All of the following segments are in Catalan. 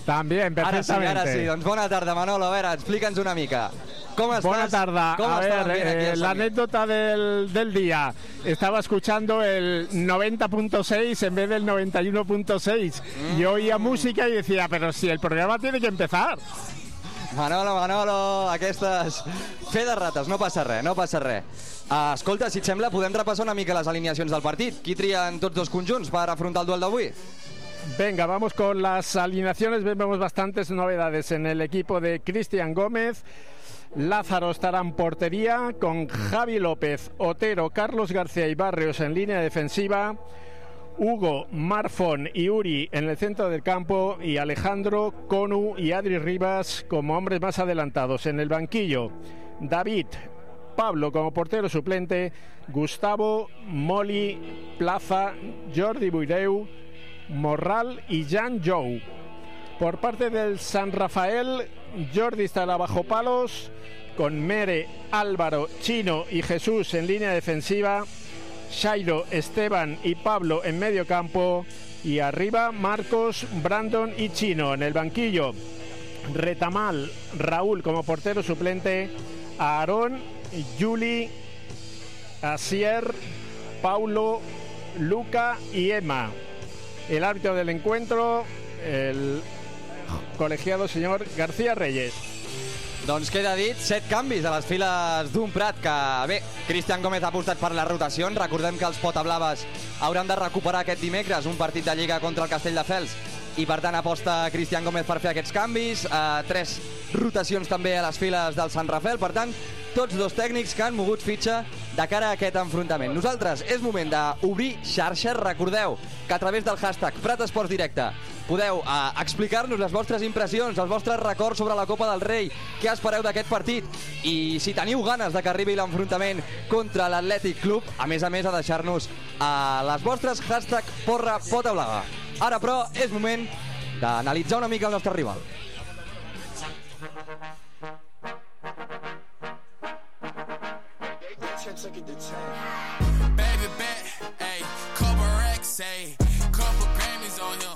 También, perfectamente. Ara sí. Doncs bona tarda, Manolo. A veure, explica'ns una mica. ¿Cómo estás? Buena tarde. A ver, la anécdota del día. Estaba escuchando el 90.6 en vez del 91.6 y oía música y decía, pero si el programa tiene que empezar. Manolo, aquestes... Fer de rates, no passa res. Escolta, si et sembla, podem repassar una mica les alineacions del partit. Qui trien tots dos conjunts per afrontar el duel d'avui? Venga, vamos con las alineaciones. Vemos bastantes novedades en el equipo de Cristian Gómez. Lázaro estará en portería con Javi López, Otero, Carlos García y Barrios en línea defensiva. Hugo, Marfón y Uri en el centro del campo y Alejandro, Conu y Adri Rivas como hombres más adelantados. En el banquillo, David, Pablo como portero suplente, Gustavo, Moli, Plaza, Jordi Buireu, Morral y Jan Jou. Por parte del San Rafael, Jordi estará bajo palos con Mere, Álvaro, Chino y Jesús en línea defensiva. Shairo, Esteban y Pablo en medio campo y arriba Marcos, Brandon y Chino. En el banquillo, Retamal, Raúl como portero suplente, Aarón, Juli, Asier, Paulo, Luca y Emma. El árbitro del encuentro, el colegiado señor García Reyes. Doncs queda dit, 7 canvis a les files d'un Prat que, bé, Cristian Gómez ha apostat per les rotacions. Recordem que els Potablaves hauran de recuperar aquest dimecres un partit de Lliga contra el Castelldefels i per tant aposta Cristian Gómez per fer aquests canvis. 3 rotacions també a les files del Sant Rafael, per tant tots dos tècnics que han mogut fitxa de cara a aquest enfrontament. Nosaltres és moment d'obrir xarxes. Recordeu que a través del hashtag PratEsportsDirecte podeu explicar-nos les vostres impressions, els vostres records sobre la Copa del Rei, què espereu d'aquest partit i si teniu ganes de que arribi l'enfrontament contra l'Atlètic Club, a més a deixar-nos les vostres hashtag Porra Potablava. Ara però és moment d'analitzar una mica el nostre rival. Baby bet, ay, couple racks, ay, couple Grammys on him.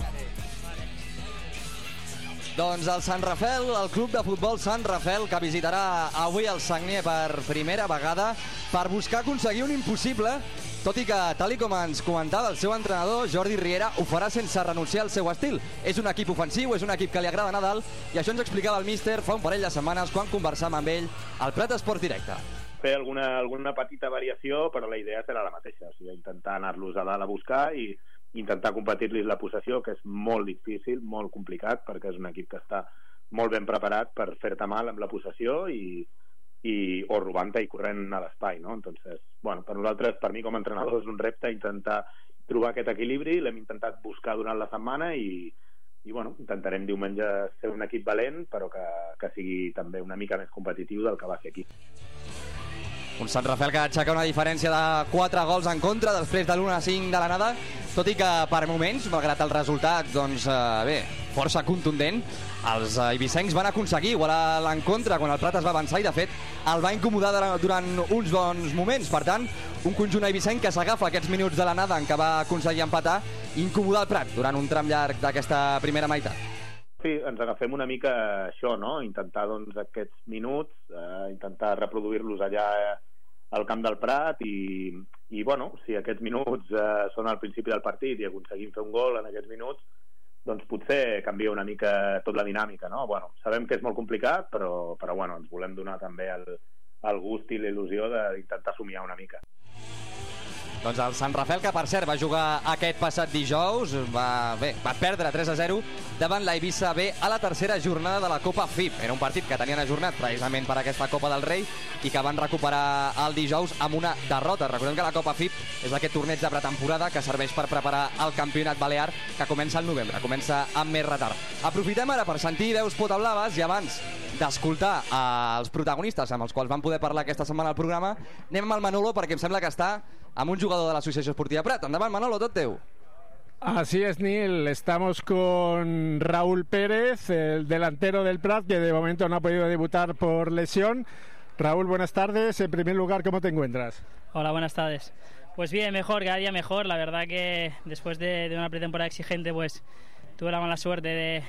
Doncs el Sant Rafael, el club de futbol Sant Rafael, que visitarà avui el Sagnier per primera vegada per buscar aconseguir un impossible, tot i que, tal com ens comentava el seu entrenador, Jordi Riera, ho farà sense renunciar al seu estil. És un equip ofensiu, és un equip que li agrada anar dalt, i això ens explicava el míster fa un parell de setmanes quan conversàvem amb ell al Prat Esport Directe. Fer alguna petita variació, però la idea serà la mateixa, o sigui, intentar anar-los a dalt a buscar i intentar competir-los la possessió, que és molt difícil, molt complicat, perquè és un equip que està molt ben preparat per fer-te mal amb la possessió o robant-te i corrent a l'espai, no? Entonces, bueno, per nosaltres, per mi com a entrenador, és un repte intentar trobar aquest equilibri. L'hem intentat buscar durant la setmana i bueno, intentarem diumenge ser un equip valent, però que sigui també una mica més competitiu del que va ser aquí. Un Sant Rafael que aixeca una diferència de 4 gols en contra després de l'1-5 de l'anada, tot i que per moments, malgrat el resultat, doncs, bé, força contundent, els eivissencs van aconseguir igualar l'encontre quan el Prat es va avançar i, de fet, el va incomodar durant uns bons moments. Per tant, un conjunt eivissenc que s'agafa aquests minuts de l'anada en què va aconseguir empatar i incomodar el Prat durant un tram llarg d'aquesta primera meitat. Sí, ens agafem una mica això, no? Intentar, doncs, aquests minuts, intentar reproduir-los allà al camp del Prat i bueno, si aquests minuts són al principi del partit i aconseguim fer un gol en aquests minuts, doncs potser canvia una mica tot la dinàmica, no? Bueno, sabem que és molt complicat, però bueno, ens volem donar també el gust i la il·lusió d'intentar somiar una mica. Doncs el Sant Rafael, que per cert va jugar aquest passat dijous, va perdre 3-0 davant l'Eivissa B a la tercera jornada de la Copa FIP. Era un partit que tenien ajornat precisament per aquesta Copa del Rei i que van recuperar el dijous amb una derrota. Recordem que la Copa FIP és aquest torneig de pretemporada que serveix per preparar el campionat balear, que comença al novembre, comença amb més retard. Aprofitem ara per sentir veus potablaves i abans d'escoltar els protagonistes amb els quals vam poder parlar aquesta setmana al programa, anem amb el Manolo perquè em sembla que està amb un jugador de l'Associació Esportiva Prat. Endavant, Manolo, tot teu. Así es, Neil. Estamos con Raúl Pérez, el delantero del Prat, que de momento no ha podido debutar por lesión. Raúl, buenas tardes. En primer lugar, ¿cómo te encuentras? Hola, buenas tardes. Pues bien, mejor, cada día mejor. La verdad que después de una pretemporada exigente, pues tuve la mala suerte